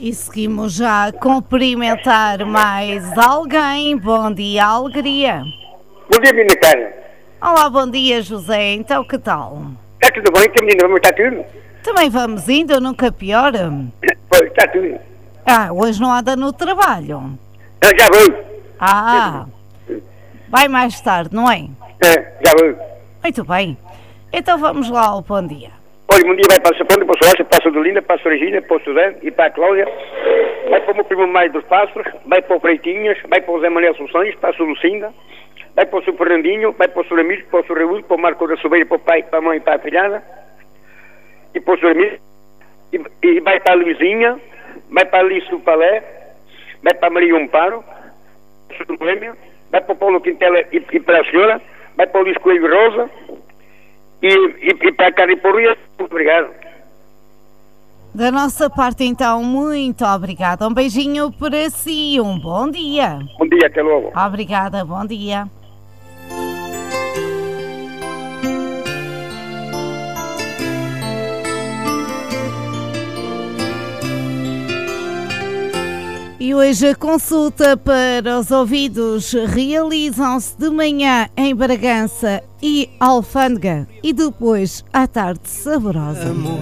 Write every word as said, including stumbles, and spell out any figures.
E seguimos já a cumprimentar mais alguém. Bom dia, Alegria. Bom dia, menina cara. Olá, bom dia, José. Então, que tal? Está tudo bem, que a menina vamos estar tudo? Também vamos indo, nunca piora. Pois, está tudo. Ah, hoje não anda no trabalho. Ah, já vou. Ah, vai mais tarde, não é? É, já vou. Muito bem. Então vamos lá ao bom dia. Olha, um dia vai para a Sapanta, para a Soacha, para a Sodolinda, para a Sorigina, para o Suzano e para a Cláudia. Vai para o meu primo mais dos Pássaros, vai para o Freitinhas, vai para o Zé Manuel Soluções, para a Solucinda, vai para o Sr. Fernandinho, vai para o Sr. Amir, para o Sr. Raul, para o Marco da Sobeira, para o pai, para a mãe e para a filhada. E para o Sr. Amir. E, e vai para a Luizinha, vai para a Alice do Palé, vai para a Maria Amparo, vai para o Paulo Quintela e, e para a senhora, vai para o Luís Coelho Rosa e, e, e para a Cariporria. Muito obrigado. Da nossa parte, então, muito obrigada. Um beijinho para si, um bom dia. Bom dia, até logo. Obrigada, bom dia. E hoje a consulta para os ouvidos realizam-se de manhã em Bragança e Alfândega e depois à tarde saborosa.